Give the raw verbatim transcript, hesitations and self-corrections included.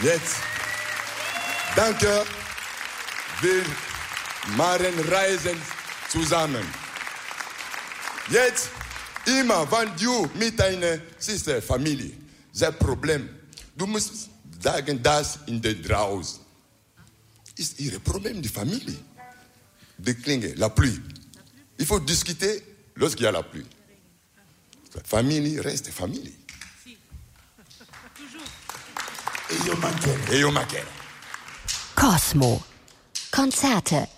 Jetzt, danke, wir machen Reisen zusammen. Jetzt, immer, wenn du mit deiner Schwester, Familie, das Problem, du musst sagen, das in der draußen ist ihr Problem, die Familie. Die Klinge, la pluie. Il faut discuter lorsqu'il y a la pluie. Famille reste famille. Cosmo. Konzerte